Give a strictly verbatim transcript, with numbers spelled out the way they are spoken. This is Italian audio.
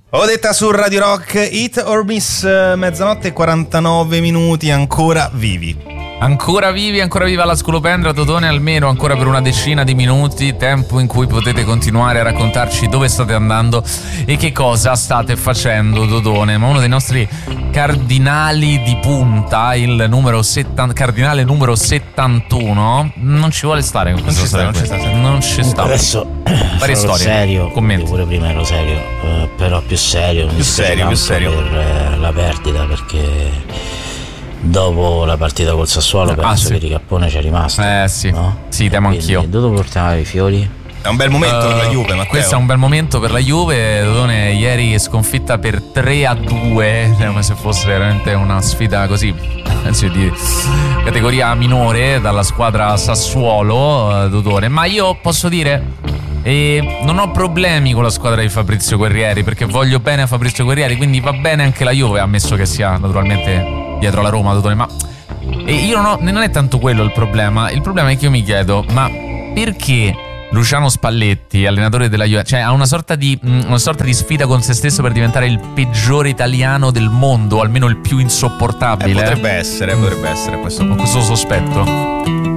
Odetta su Radio Rock, Hit or Miss, mezzanotte e quarantanove minuti, ancora vivi. Ancora vivi, ancora viva la Scolopendra, Dodone, almeno ancora per una decina di minuti, tempo in cui potete continuare a raccontarci dove state andando e che cosa state facendo, Dodone. Ma uno dei nostri cardinali di punta, il numero settanta, cardinale numero settantuno, non ci vuole stare con questa storia. Non ci sta, non ci sta. Adesso varie storie, serio, commenti. Pure prima ero serio, eh, però più serio, più serio, più serio per eh, la perdita, perché dopo la partita col Sassuolo penso ah, sì. che il Cappone c'è rimasto. Eh sì, no? sì, temo anch'io. Dove portare i fiori? È un bel momento uh, per la Juve, Matteo. Questo è un bel momento per la Juve. Dodone ieri sconfitta per tre a due, come se fosse veramente una sfida così, anzi di categoria minore dalla squadra Sassuolo, Dodone. Ma io posso dire, e non ho problemi con la squadra di Fabrizio Guerrieri, perché voglio bene a Fabrizio Guerrieri, quindi va bene anche la Juve, ammesso che sia naturalmente dietro la Roma, Dodone. Ma e io non ho, non è tanto quello il problema. Il problema è che io mi chiedo, ma perché Luciano Spalletti, allenatore della Juve, cioè ha una sorta di una sorta di sfida con se stesso per diventare il peggiore italiano del mondo, o almeno il più insopportabile? Eh, potrebbe essere, potrebbe essere questo, con questo sospetto.